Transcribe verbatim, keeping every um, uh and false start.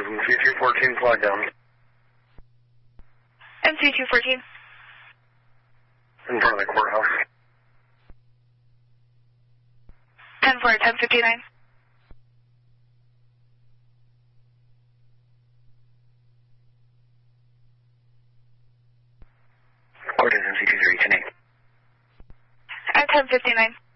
M C two fourteen flag down. M C two fourteen. In front of the courthouse. ten four, ten fifty-nine. Court is M C two three, ten eight. At ten fifty-nine.